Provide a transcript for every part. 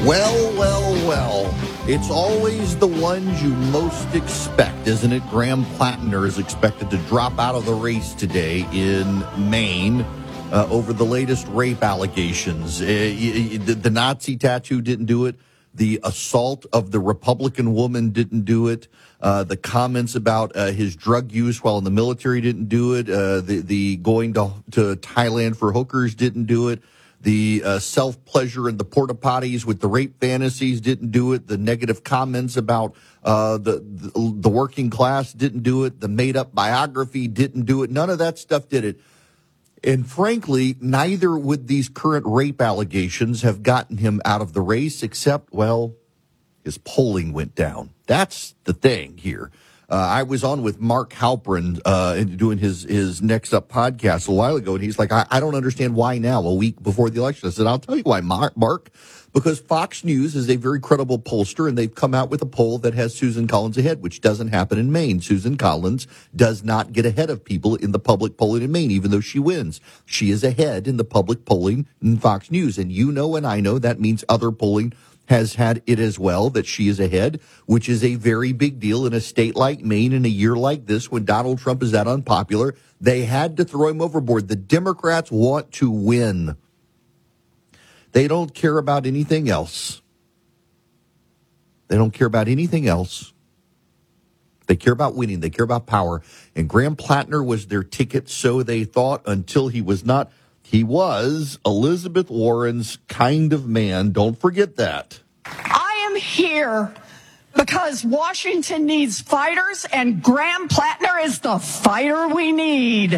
Well. It's always the ones you most expect, isn't it? Graham Plattner is expected to drop out of the race today in Maine over the latest rape allegations. The Nazi tattoo didn't do it. The assault of the Republican woman didn't do it. The comments about his drug use while in the military didn't do it. The going to Thailand for hookers didn't do it. The self-pleasure in the porta potties with the rape fantasies didn't do it. The negative comments about the working class didn't do it. The made-up biography didn't do it. None of that stuff did it. And frankly, neither would these current rape allegations have gotten him out of the race, except, well, his polling went down. That's the thing here. I was on with Mark Halperin doing his Next Up podcast a while ago, and he's like, I don't understand why now, a week before the election. I said, I'll tell you why, Mark, because Fox News is a very credible pollster, and they've come out with a poll that has Susan Collins ahead, which doesn't happen in Maine. Susan Collins does not get ahead of people in the public polling in Maine, even though she wins. She is ahead in the public polling in Fox News, and you know and I know that means other polling has had it as well, that she is ahead, which is a very big deal in a state like Maine in a year like this when Donald Trump is that unpopular. They had to throw him overboard. The Democrats want to win. They don't care about anything else. They don't care about anything else. They care about winning. They care about power. And Graham Plattner was their ticket, so they thought, until he was not. He was Elizabeth Warren's kind of man. Don't forget that. I am here because Washington needs fighters, and Graham Plattner is the fighter we need. You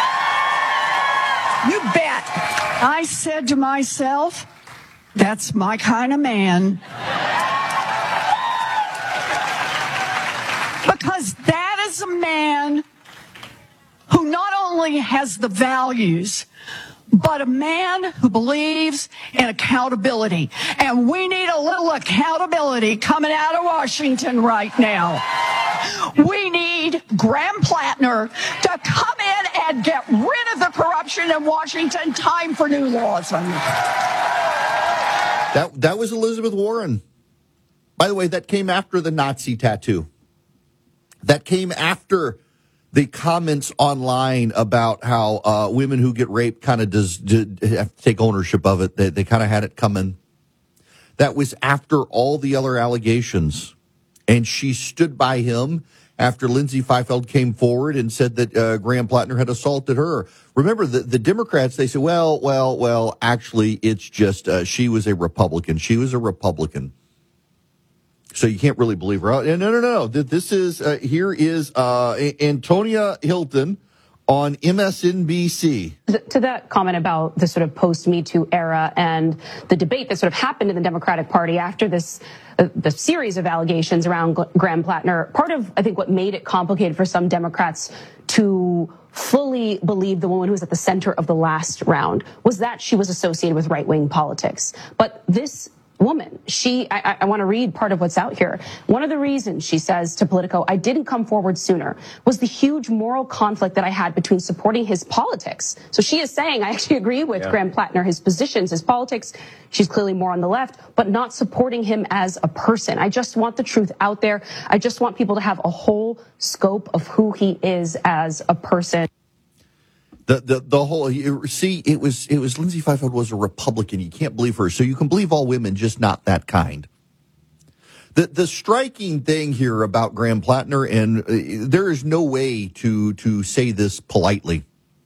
bet. I said to myself, that's my kind of man. Because that is a man who not only has the values, but a man who believes in accountability. And we need a little accountability coming out of Washington right now. We need Graham Plattner to come in and get rid of the corruption in Washington. Time for new laws. That was Elizabeth Warren. By the way, that came after the Nazi tattoo. That came after the comments online about how women who get raped kind of have to take ownership of it. They kind of had it coming. That was after all the other allegations. And she stood by him after Lindsay Feifeld came forward and said that Graham Plattner had assaulted her. Remember, the Democrats, they said, well, actually, it's just she was a Republican. She was a Republican. So you can't really believe her. No. This is, here is Antonia Hilton on MSNBC. To that comment about the sort of post-Me Too era and the debate that sort of happened in the Democratic Party after this, the series of allegations around Graham Plattner, part of, I think, what made it complicated for some Democrats to fully believe the woman who was at the center of the last round was that she was associated with right-wing politics. But this woman, I want to read part of what's out here. One of the reasons, she says to Politico, I didn't come forward sooner was the huge moral conflict that I had between supporting his politics. So she is saying, I actually agree with Graham Plattner, his positions, his politics. She's clearly more on the left, but not supporting him as a person. I just want the truth out there. I just want people to have a whole scope of who he is as a person. The whole, see, it was Lindsay Feifeld was a Republican. You can't believe her. So you can believe all women, just not that kind. The striking thing here about Graham Plattner, and there is no way to say this politely.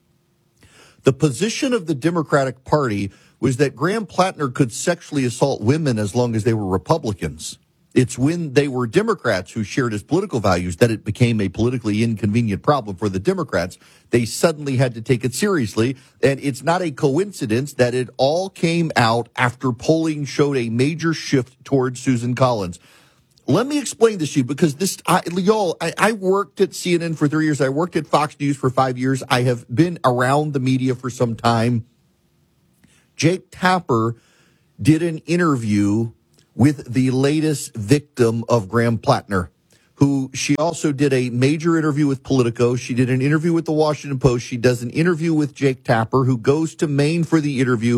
The position of the Democratic Party was that Graham Plattner could sexually assault women as long as they were Republicans. It's when they were Democrats who shared his political values that it became a politically inconvenient problem for the Democrats. They suddenly had to take it seriously. And it's not a coincidence that it all came out after polling showed a major shift towards Susan Collins. Let me explain this to you, because I worked at CNN for 3 years. I worked at Fox News for 5 years. I have been around the media for some time. Jake Tapper did an interview with the latest victim of Graham Plattner, who she also did a major interview with Politico. She did an interview with the Washington Post. She does an interview with Jake Tapper, who goes to Maine for the interview.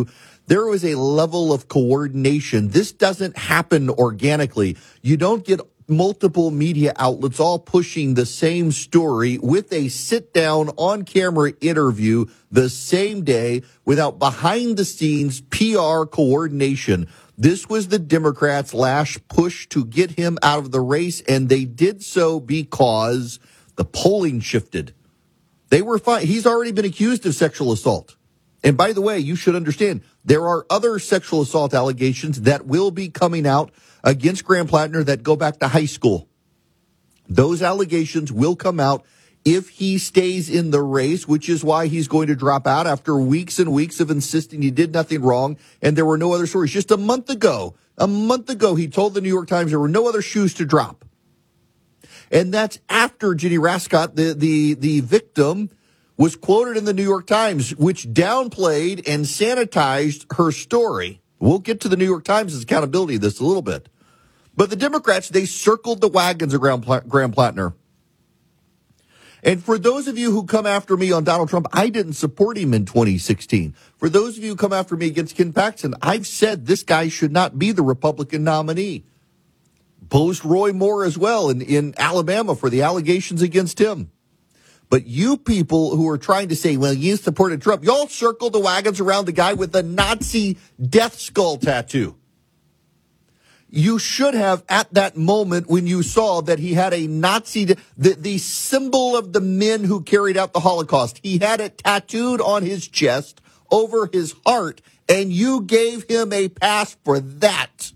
There was a level of coordination. This doesn't happen organically. You don't get multiple media outlets all pushing the same story with a sit-down on-camera interview the same day without behind-the-scenes PR coordination. This was the Democrats' last push to get him out of the race, and they did so because the polling shifted. They were fine. He's already been accused of sexual assault. And by the way, you should understand, there are other sexual assault allegations that will be coming out against Graham Plattner that go back to high school. Those allegations will come out if he stays in the race, which is why he's going to drop out after weeks and weeks of insisting he did nothing wrong and there were no other stories. Just a month ago, he told the New York Times there were no other shoes to drop. And that's after Ginny Rascott, the victim, was quoted in the New York Times, which downplayed and sanitized her story. We'll get to the New York Times' accountability of this a little bit. But the Democrats, they circled the wagons of Graham Plattner. And for those of you who come after me on Donald Trump, I didn't support him in 2016. For those of you who come after me against Ken Paxton, I've said this guy should not be the Republican nominee. Opposed Roy Moore as well in Alabama for the allegations against him. But you people who are trying to say, well, you supported Trump, y'all circled the wagons around the guy with the Nazi death skull tattoo. You should have, at that moment when you saw that he had a Nazi, the symbol of the men who carried out the Holocaust, he had it tattooed on his chest over his heart, and you gave him a pass for that.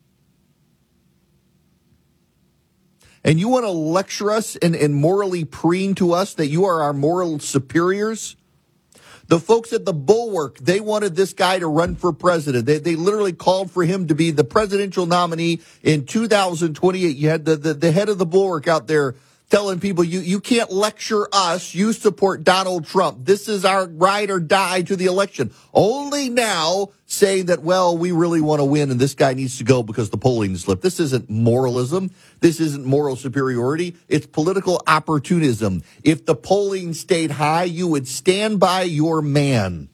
And you want to lecture us and morally preen to us that you are our moral superiors? The folks at the Bulwark, they wanted this guy to run for president. They literally called for him to be the presidential nominee in 2028. You had the head of the Bulwark out there telling people, you can't lecture us. You support Donald Trump. This is our ride or die to the election. Only now saying that, well, we really want to win and this guy needs to go because the polling slipped. This isn't moralism. This isn't moral superiority. It's political opportunism. If the polling stayed high, you would stand by your man.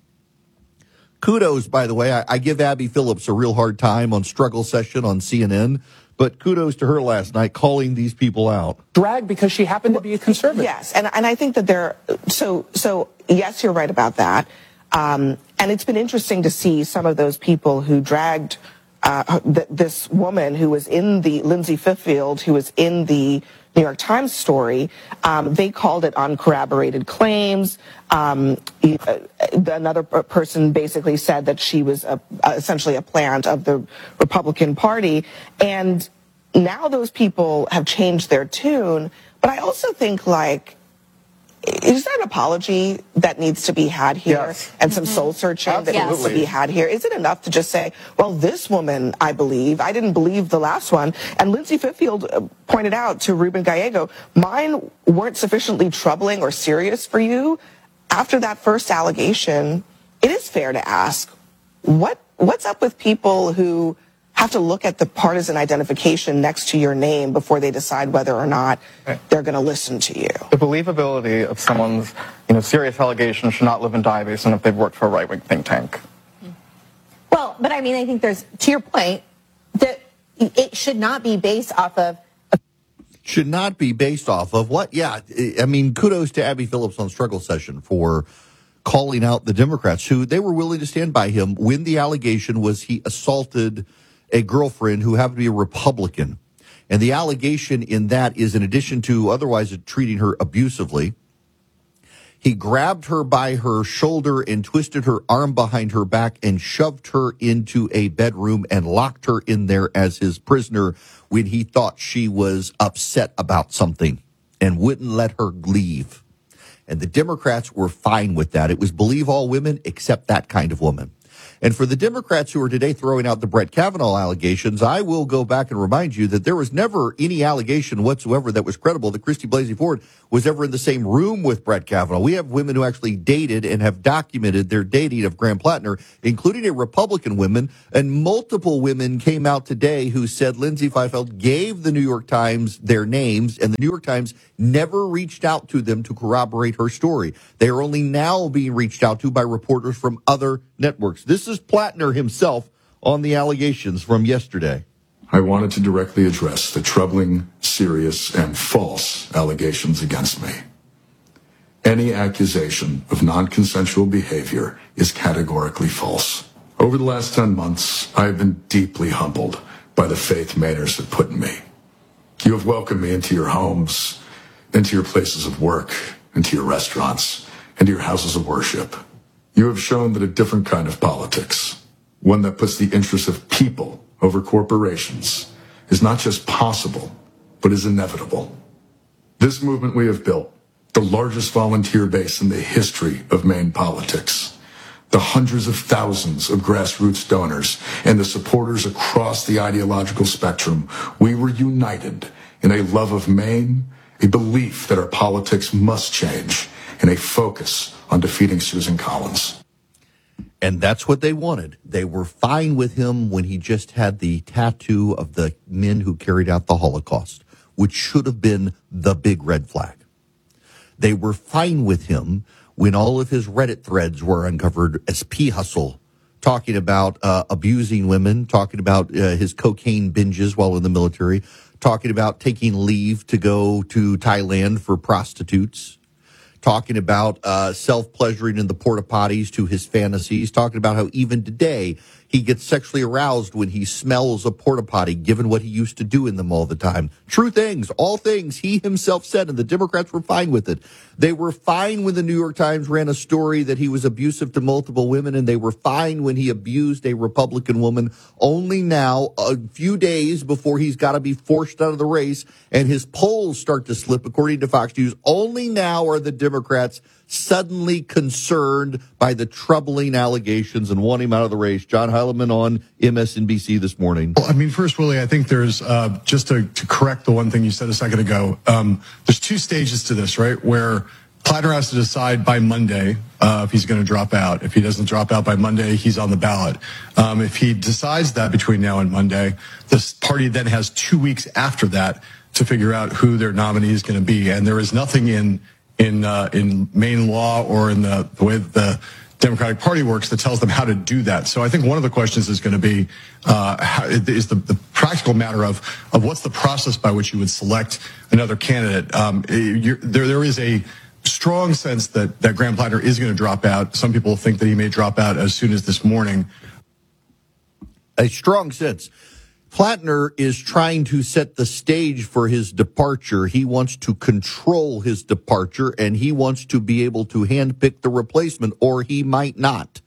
Kudos, by the way. I give Abby Phillips a real hard time on Struggle Session on CNN. But kudos to her last night calling these people out. Drag because she happened to be a conservative. Yes, and I think that so yes, you're right about that. And it's been interesting to see some of those people who dragged this woman who was in the Lindsay Fiffield, who was in the New York Times story. They called it uncorroborated claims. Another person basically said that she was essentially a plant of the Republican Party. And now those people have changed their tune. But I also think, like, is there an apology that needs to be had here? Yes. And some soul searching that needs to be had here? Is it enough to just say, well, this woman, I believe, I didn't believe the last one. And Lindsay Fiffield pointed out to Ruben Gallego, mine weren't sufficiently troubling or serious for you. After that first allegation, it is fair to ask, what's up with people who have to look at the partisan identification next to your name before they decide whether or not they're going to listen to you? The believability of someone's, serious allegations should not live and die based on if they've worked for a right-wing think tank. Well, but I mean, I think there's, to your point, that it should not be based off of. Should not be based off of what? Yeah, I mean, kudos to Abby Phillips on Struggle Session for calling out the Democrats who they were willing to stand by him when the allegation was he assaulted a girlfriend who happened to be a Republican. And the allegation in that is, in addition to otherwise treating her abusively, he grabbed her by her shoulder and twisted her arm behind her back and shoved her into a bedroom and locked her in there as his prisoner when he thought she was upset about something and wouldn't let her leave. And the Democrats were fine with that. It was believe all women except that kind of woman. And for the Democrats who are today throwing out the Brett Kavanaugh allegations, I will go back and remind you that there was never any allegation whatsoever that was credible that Christy Blasey Ford was ever in the same room with Brett Kavanaugh. We have women who actually dated and have documented their dating of Graham Plattner, including a Republican woman, and multiple women came out today who said Lindsay Fiffield gave the New York Times their names, and the New York Times never reached out to them to corroborate her story. They are only now being reached out to by reporters from other networks. This is Plattner himself on the allegations from yesterday. I wanted to directly address the troubling, serious, and false allegations against me. Any accusation of non-consensual behavior is categorically false. Over the last 10 months, I have been deeply humbled by the faith Mainers have put in me. You have welcomed me into your homes, into your places of work, into your restaurants, into your houses of worship. You have shown that a different kind of politics, one that puts the interests of people over corporations, is not just possible, but is inevitable. This movement we have built, the largest volunteer base in the history of Maine politics, the hundreds of thousands of grassroots donors, and the supporters across the ideological spectrum, we were united in a love of Maine, a belief that our politics must change, and a focus on defeating Susan Collins. And that's what they wanted. They were fine with him when he just had the tattoo of the men who carried out the Holocaust, which should have been the big red flag. They were fine with him when all of his Reddit threads were uncovered as P-Hustle, talking about abusing women, talking about his cocaine binges while in the military, talking about taking leave to go to Thailand for prostitutes, talking about self-pleasuring in the porta potties to his fantasies, talking about how even today he gets sexually aroused when he smells a porta potty, given what he used to do in them all the time. True things, all things he himself said, and the Democrats were fine with it. They were fine when the New York Times ran a story that he was abusive to multiple women, and they were fine when he abused a Republican woman. Only now, a few days before he's got to be forced out of the race, and his polls start to slip, according to Fox News, only now are the Democrats suddenly concerned by the troubling allegations and want him out of the race. John Heilemann on MSNBC this morning. Well, I mean, first, Willie, I think there's, just to correct the one thing you said a second ago, there's two stages to this, right, where Plattner has to decide by Monday if he's going to drop out. If he doesn't drop out by Monday, he's on the ballot. If he decides that between now and Monday, this party then has 2 weeks after that to figure out who their nominee is going to be. And there is nothing in Maine law or in the way that the Democratic Party works that tells them how to do that. So I think one of the questions is going to be the practical matter of what's the process by which you would select another candidate. There is a strong sense that Graham Plattner is going to drop out. Some people think that he may drop out as soon as this morning. A strong sense. Plattner is trying to set the stage for his departure. He wants to control his departure, and he wants to be able to handpick the replacement, or he might not.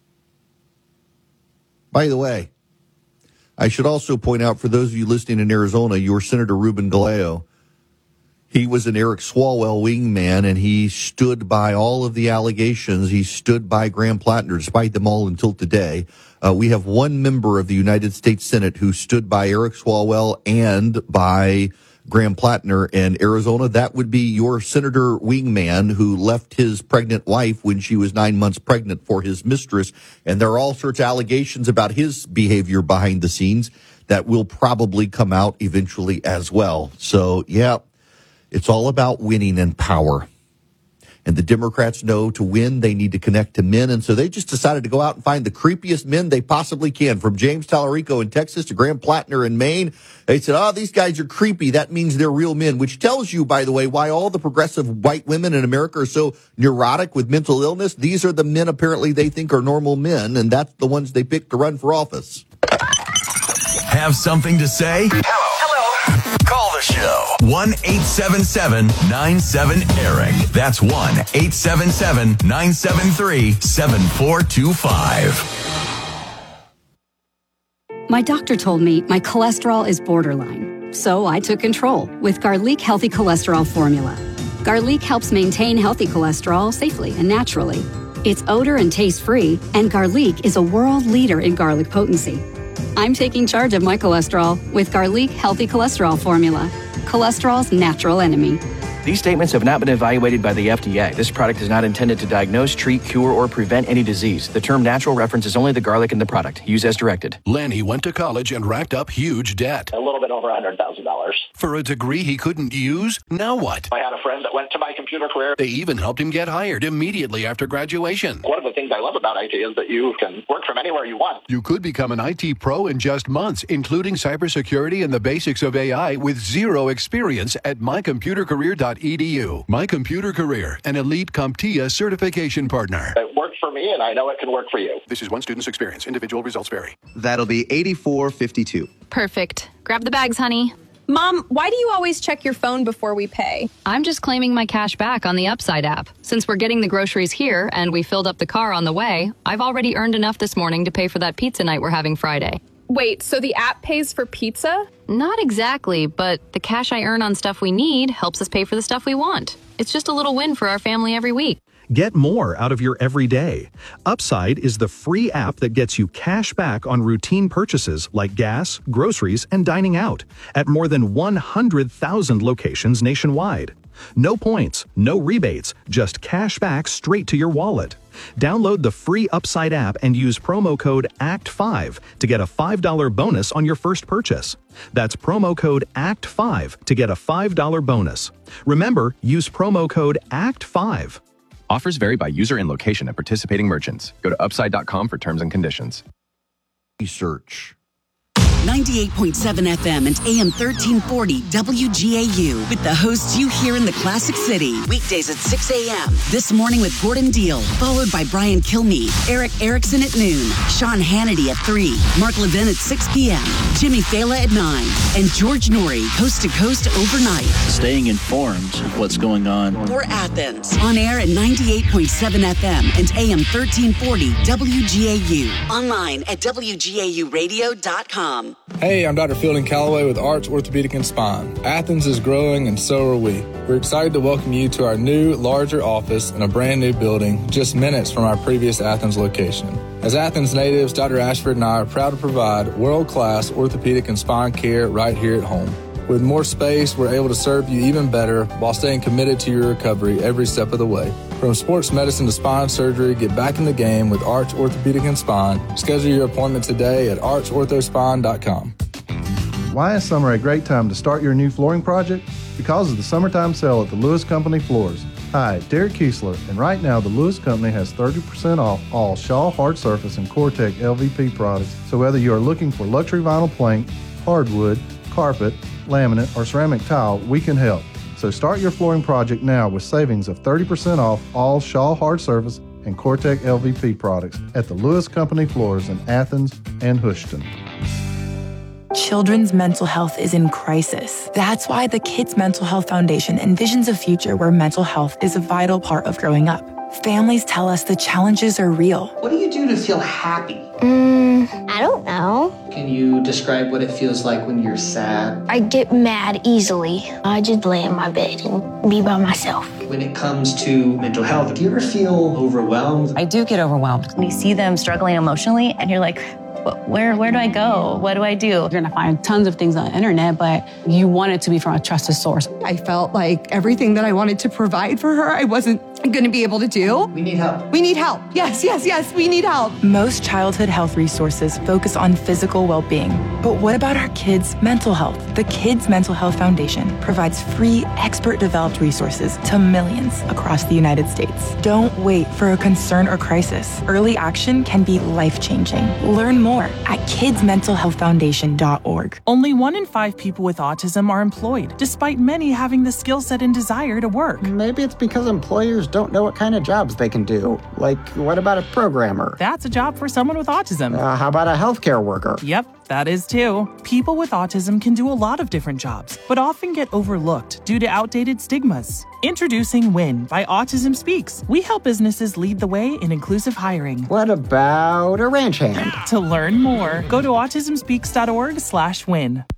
By the way, I should also point out, for those of you listening in Arizona, your Senator Ruben Galeo, he was an Eric Swalwell wingman, and he stood by all of the allegations. He stood by Graham Plattner, despite them all until today. We have one member of the United States Senate who stood by Eric Swalwell and by Graham Plattner in Arizona. That would be your Senator wingman who left his pregnant wife when she was 9 months pregnant for his mistress. And there are all sorts of allegations about his behavior behind the scenes that will probably come out eventually as well. So, yeah, it's all about winning and power. And the Democrats know to win, they need to connect to men. And so they just decided to go out and find the creepiest men they possibly can. From James Tallarico in Texas to Graham Plattner in Maine. They said, these guys are creepy. That means they're real men, which tells you, by the way, why all the progressive white women in America are so neurotic with mental illness. These are the men apparently they think are normal men, and that's the ones they picked to run for office. Have something to say? Hello. Call the show. 1-877-97-ERIC. That's 1-877-973-7425. My doctor told me my cholesterol is borderline, so I took control with Garlic Healthy Cholesterol Formula. Garlic helps maintain healthy cholesterol safely and naturally. It's odor and taste-free, and Garlic is a world leader in garlic potency. I'm taking charge of my cholesterol with Garlic Healthy Cholesterol Formula, cholesterol's natural enemy. These statements have not been evaluated by the FDA. This product is not intended to diagnose, treat, cure, or prevent any disease. The term natural references only the garlic in the product. Use as directed. Lanny went to college and racked up huge debt. A little bit over $100,000. For a degree he couldn't use? Now what? I had a friend that went to my computer career. They even helped him get hired immediately after graduation. One of the things I love about IT is that you can work from anywhere you want. You could become an IT pro in just months, including cybersecurity and the basics of AI with zero experience at mycomputercareer.edu. My Computer Career, an elite CompTIA certification partner. It worked for me, and I know it can work for you. This is one student's experience. Individual results vary. That'll be $84.52. Perfect. Grab the bags, honey. Mom, why do you always check your phone before we pay? I'm just claiming my cash back on the Upside app. Since we're getting the groceries here and we filled up the car on the way, I've already earned enough this morning to pay for that pizza night we're having Friday. Wait, so the app pays for pizza? Not exactly, but the cash I earn on stuff we need helps us pay for the stuff we want. It's just a little win for our family every week. Get more out of your everyday. Upside is the free app that gets you cash back on routine purchases like gas, groceries, and dining out at more than 100,000 locations nationwide. No points, no rebates, just cash back straight to your wallet. Download the free Upside app and use promo code ACT5 to get a $5 bonus on your first purchase. That's promo code ACT5 to get a $5 bonus. Remember, use promo code ACT5. Offers vary by user and location at participating merchants. Go to upside.com for terms and conditions. Research. 98.7 FM and AM 1340 WGAU with the hosts you hear in the Classic City. Weekdays at 6 a.m. This morning with Gordon Deal, followed by Brian Kilmeade, Eric Erickson at noon, Sean Hannity at 3, Mark Levin at 6 p.m., Jimmy Fela at 9, and George Norrie, coast to coast overnight. Staying informed of what's going on. For Athens, on air at 98.7 FM and AM 1340 WGAU. Online at WGAUradio.com. Hey, I'm Dr. Fielding Calloway with Arch Orthopedic and Spine. Athens is growing and so are we. We're excited to welcome you to our new, larger office in a brand new building just minutes from our previous Athens location. As Athens natives, Dr. Ashford and I are proud to provide world-class orthopedic and spine care right here at home. With more space, we're able to serve you even better while staying committed to your recovery every step of the way. From sports medicine to spine surgery, get back in the game with Arch Orthopedic and Spine. Schedule your appointment today at archorthospine.com. Why is summer a great time to start your new flooring project? Because of the summertime sale at the Lewis Company Floors. Hi, Derek Kiesler, and right now the Lewis Company has 30% off all Shaw Hard Surface and Cortec LVP products. So whether you are looking for luxury vinyl plank, hardwood, carpet, laminate, or ceramic tile, we can help. So start your flooring project now with savings of 30% off all Shaw Hard Surface and Cortec LVP products at the Lewis Company Floors in Athens and Houston. Children's mental health is in crisis. That's why the Kids Mental Health Foundation envisions a future where mental health is a vital part of growing up. Families tell us the challenges are real. What do you do to feel happy? I don't know. Can you describe what it feels like when you're sad? I get mad easily. I just lay in my bed and be by myself. When it comes to mental health, do you ever feel overwhelmed? I do get overwhelmed. When you see them struggling emotionally and you're like, where do I go? What do I do? You're gonna find tons of things on the internet, but you want it to be from a trusted source. I felt like everything that I wanted to provide for her, I wasn't gonna be able to do. We need help. We need help. Yes, we need help. Most childhood health resources focus on physical well-being. But what about our kids' mental health? The Kids Mental Health Foundation provides free, expert-developed resources to millions across the United States. Don't wait for a concern or crisis. Early action can be life-changing. Learn more at kidsmentalhealthfoundation.org. Only 1 in 5 people with autism are employed, despite many having the skill set and desire to work. Maybe it's because employers don't know what kind of jobs they can do. Like, what about a programmer? That's a job for someone with autism. How about a healthcare worker? Yep, that is too. People with autism can do a lot of different jobs, but often get overlooked due to outdated stigmas. Introducing WIN by Autism Speaks. We help businesses lead the way in inclusive hiring. What about a ranch hand? To learn more, go to autismspeaks.org/win.